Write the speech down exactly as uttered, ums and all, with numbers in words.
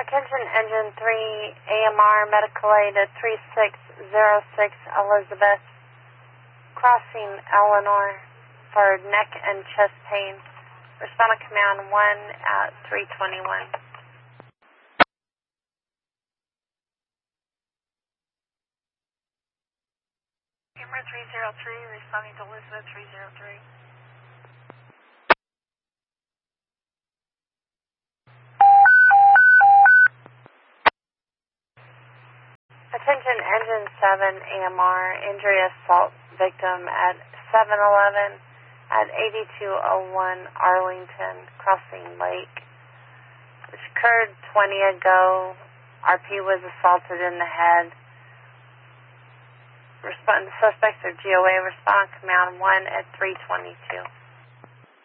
Attention Engine three, A M R, medical aid at three six zero six Elizabeth, crossing Eleanor for neck and chest pain. Respond to command one at three twenty-one. Camera three zero three, responding to Elizabeth three zero three. Attention Engine seven, A M R, injury assault victim at seven eleven at eighty-two oh one Arlington, crossing Lake. This occurred twenty ago. R P was assaulted in the head. Respond, the suspects are G O A. Respond command one at three twenty-two.